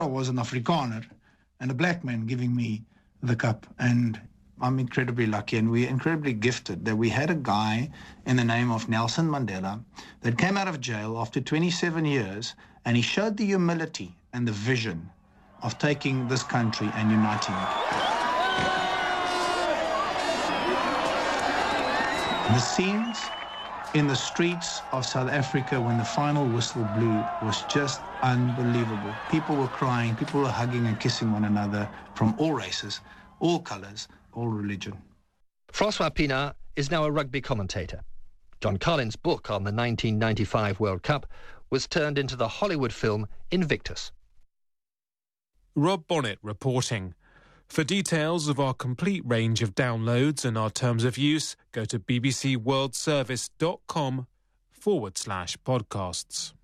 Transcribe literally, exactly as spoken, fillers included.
I was an Afrikaner and a black man giving me the cup, and I'm incredibly lucky and we're incredibly gifted that we had a guy in the name of Nelson Mandela that came out of jail after twenty-seven years, and he showed the humility and the vision of taking this country and uniting it. The scenes in the streets of South Africa when the final whistle blew was just unbelievable. People were crying, people were hugging and kissing one another from all races, all colours, all religion. Francois Pienaar is now a rugby commentator. John Carlin's book on the nineteen ninety-five World Cup was turned into the Hollywood film Invictus. Rob Bonnet reporting. For details of our complete range of downloads and our terms of use, go to bbcworldservice.com forward slash podcasts.